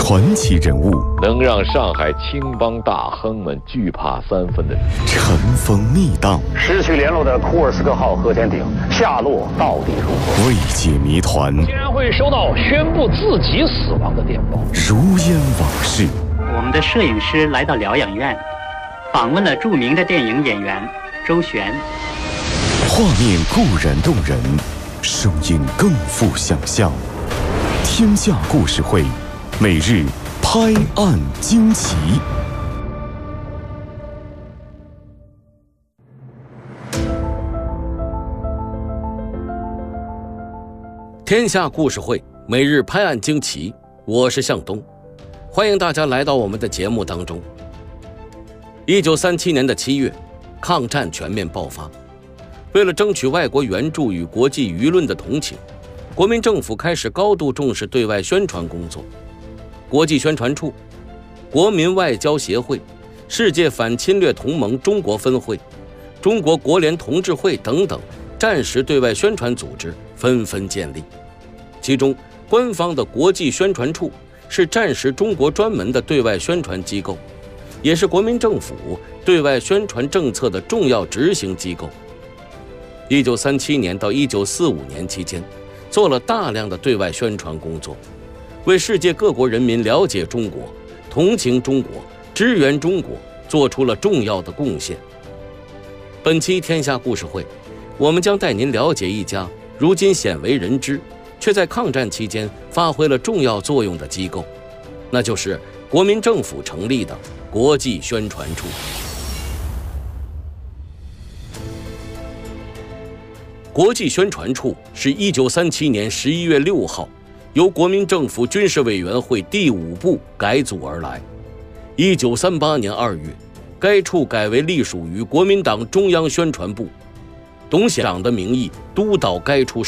传奇人物， 能让上海青帮大亨们惧怕3分的人， 尘封密档， 失去联络的库尔斯克号核潜艇下落到底如何？ 未解谜团， 竟然会收到宣布自己死亡的电报， 如烟往事。 我们的摄影师来到疗养院，访问了著名的电影演员周璇。 画面固然动人，声音更富想象。天下故事会，每日拍案惊奇。 天下故事会，每日拍案惊奇，我是向东，欢迎大家来到我们的节目当中。1937年的7月，抗战全面爆发。为了争取外国援助与国际舆论的同情，国民政府开始高度重视对外宣传工作。国际宣传处、国民外交协会、世界反侵略同盟中国分会、中国国联同志会等等战时对外宣传组织纷纷建立。其中，官方的国际宣传处是战时中国专门的对外宣传机构，也是国民政府对外宣传政策的重要执行机构。1937年到1945年期间，做了大量的对外宣传工作，为世界各国人民了解中国、同情中国、支援中国做出了重要的贡献。本期天下故事会，我们将带您了解一家如今鲜为人知，却在抗战期间发挥了重要作用的机构，那就是国民政府成立的国际宣传处。国际宣传处是1937年11月6号由国民政府军事委员会第5部改组而来。1938年2月，该处改为隶属于国民党中央宣传部，董事长的名义督导该处